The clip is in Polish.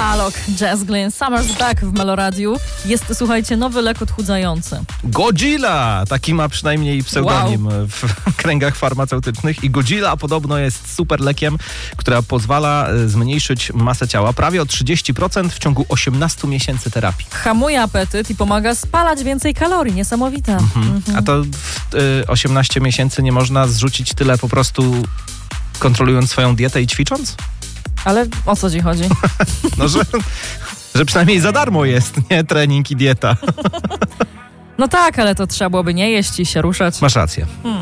Alok, Jazz Glynn, Summer's Back w Meloradiu. Jest, słuchajcie, nowy lek odchudzający. Godzilla! Taki ma przynajmniej pseudonim w kręgach farmaceutycznych. I Godzilla podobno jest super lekiem, która pozwala zmniejszyć masę ciała prawie o 30% w ciągu 18 miesięcy terapii. Hamuje apetyt i pomaga spalać więcej kalorii. Niesamowite. A to w 18 miesięcy nie można zrzucić tyle po prostu kontrolując swoją dietę i ćwicząc? Ale o co ci chodzi? No, że przynajmniej za darmo jest, nie? Trening i dieta. No tak, ale to trzeba byłoby nie jeść i się ruszać. Masz rację.